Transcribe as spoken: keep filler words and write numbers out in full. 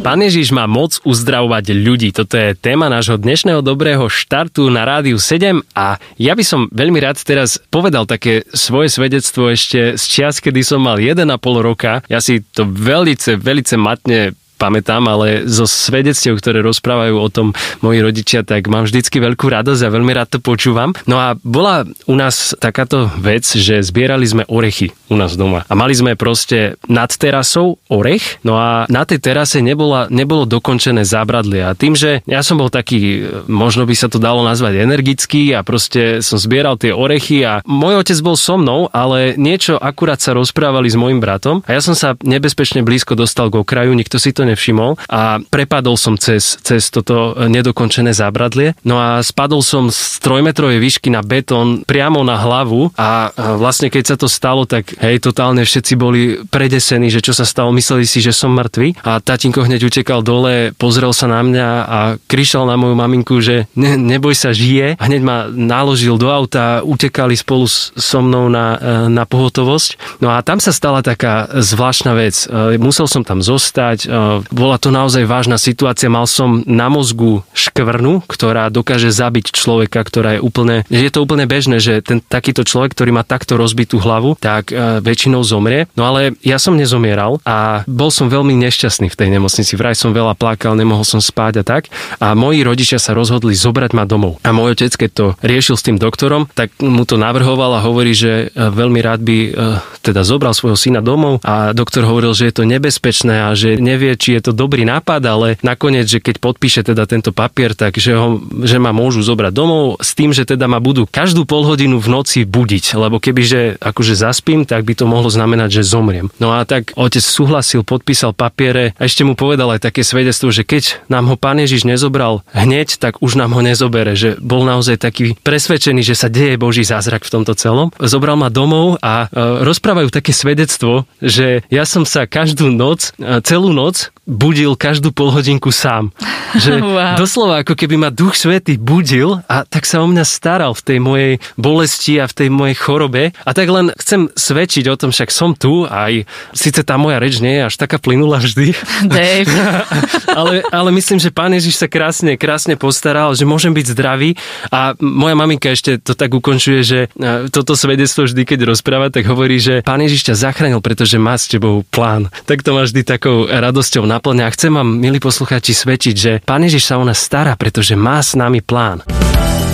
Pán Ježiš má moc uzdravovať ľudí. Toto je téma nášho dnešného dobrého štartu na Rádiu sedem a ja by som veľmi rád teraz povedal také svoje svedectvo ešte z čias, kedy som mal jeden a pol roka. Ja si to veľce, veľce matne pamätám, ale zo svedectiev, ktoré rozprávajú o tom moji rodičia, tak mám vždycky veľkú radosť a veľmi rád to počúvam. No a bola u nás takáto vec, že zbierali sme orechy u nás doma. A mali sme proste nad terasou orech, no a na tej terase nebola, nebolo dokončené zábradlie. A tým, že ja som bol taký, možno by sa to dalo nazvať energický a proste som zbieral tie orechy a môj otec bol so mnou, ale niečo akurát sa rozprávali s mojim bratom a ja som sa nebezpečne blízko dostal k okraju, nikto si to nevšimol a prepadol som cez, cez toto nedokončené zábradlie. No a spadol som z trojmetrovej výšky na betón priamo na hlavu a vlastne keď sa to stalo, tak hej, totálne všetci boli predesení, že čo sa stalo, mysleli si, že som mŕtvy a tatínko hneď utekal dole, pozrel sa na mňa a kričal na moju maminku, že ne, neboj sa, žije. A hneď ma naložil do auta, utekali spolu so mnou na, na pohotovosť. No a tam sa stala taká zvláštna vec. Musel som tam zostať. Bola to naozaj vážna situácia. Mal som na mozgu škvrnu, ktorá dokáže zabiť človeka, ktorá je úplne, je to úplne bežné, že ten takýto človek, ktorý má takto rozbitú hlavu, tak e, väčšinou zomrie. No ale ja som nezomieral a bol som veľmi nešťastný v tej nemocnici. Vraj som veľa plakal, nemohol som spáť a tak. A moji rodičia sa rozhodli zobrať ma domov. A môj otec, keď to riešil s tým doktorom, tak mu to navrhoval a hovorí, že veľmi rád by e, teda zobral svojho syna domov a doktor hovoril, že je to nebezpečné a že nevie, či je to dobrý nápad, ale nakoniec, že keď podpíše teda tento papier, tak že, ho, že ma môžu zobrať domov s tým, že teda ma budú každú pol hodinu v noci budiť, lebo kebyže akože zaspím, tak by to mohlo znamenať, že zomriem. No a tak otec súhlasil, podpísal papiere a ešte mu povedal aj také svedectvo, že keď nám ho Pán Ježiš nezobral hneď, tak už nám ho nezobere, že bol naozaj taký presvedčený, že sa deje Boží zázrak v tomto celom. Zobral ma domov a e, rozprávajú také svedectvo, že ja som sa každú noc, e, celú noc budil každú polhodinku sám. Že wow. Doslova ako keby ma Duch Svätý budil a tak sa o mňa staral v tej mojej bolesti a v tej mojej chorobe. A tak len chcem svedčiť o tom, však som tu, aj síce tá moja reč nie je až taká plynulá vždy. Dave. ale, ale myslím, že Pán Ježiš sa krásne, krásne postaral, že môžem byť zdravý. A moja maminka ešte to tak ukončuje, že toto svedectvo vždy, keď rozpráva, tak hovorí, že Pán Ježiš ťa zachránil, pretože má s tebou plán. Tak to má vždy takou radosťou naplňa. A chcem vám, milí poslucháči, svedčiť, že Pán Ježiš sa o nás stará, pretože má s nami plán.